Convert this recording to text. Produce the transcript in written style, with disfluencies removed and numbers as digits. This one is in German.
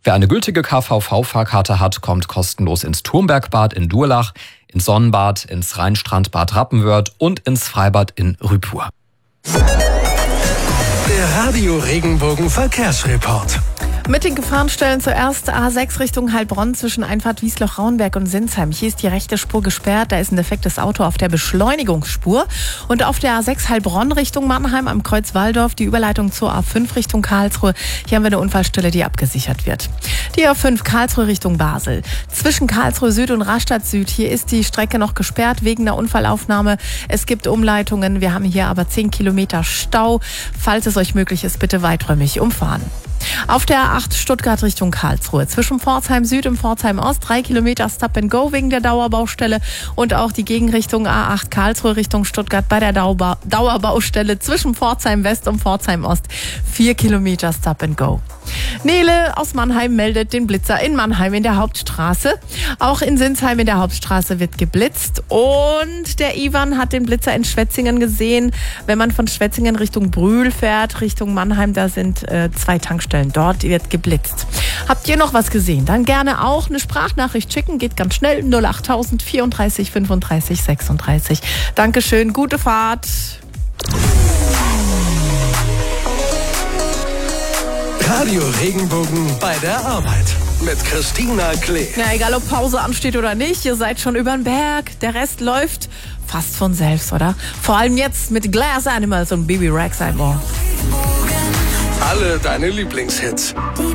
Wer eine gültige KVV-Fahrkarte hat, kommt kostenlos ins Turmbergbad in Durlach, ins Sonnenbad, ins Rheinstrandbad Rappenwörth und ins Freibad in Rüpur. Der Radio Regenbogen Verkehrsreport. Mit den Gefahrenstellen zuerst A6 Richtung Heilbronn zwischen Einfahrt Wiesloch-Rauenberg und Sinsheim. Hier ist die rechte Spur gesperrt, da ist ein defektes Auto auf der Beschleunigungsspur. Und auf der A6 Heilbronn Richtung Mannheim am Kreuz Walldorf die Überleitung zur A5 Richtung Karlsruhe. Hier haben wir eine Unfallstelle, die abgesichert wird. Die A5 Karlsruhe Richtung Basel. Zwischen Karlsruhe Süd und Rastatt Süd, hier ist die Strecke noch gesperrt wegen der Unfallaufnahme. Es gibt Umleitungen, wir haben hier aber 10 Kilometer Stau. Falls es euch möglich ist, bitte weiträumig umfahren. Auf der A8 Stuttgart Richtung Karlsruhe. Zwischen Pforzheim Süd und Pforzheim Ost 3 Kilometer Stop and Go wegen der Dauerbaustelle und auch die Gegenrichtung A8 Karlsruhe Richtung Stuttgart bei der Dauerbaustelle zwischen Pforzheim West und Pforzheim Ost 4 Kilometer Stop and Go. Nele aus Mannheim meldet den Blitzer in Mannheim in der Hauptstraße. Auch in Sinsheim in der Hauptstraße wird geblitzt. Und der Ivan hat den Blitzer in Schwetzingen gesehen. Wenn man von Schwetzingen Richtung Brühl fährt, Richtung Mannheim, da sind 2 Tankstellen. Dort wird geblitzt. Habt ihr noch was gesehen? Dann gerne auch eine Sprachnachricht schicken. Geht ganz schnell. 08000 34 35 36. Dankeschön. Gute Fahrt. Radio Regenbogen bei der Arbeit mit Christina Klee. Ja, egal ob Pause ansteht oder nicht, ihr seid schon über den Berg. Der Rest läuft fast von selbst, oder? Vor allem jetzt mit Glass Animals und Bibi Rexha. Alle deine Lieblingshits.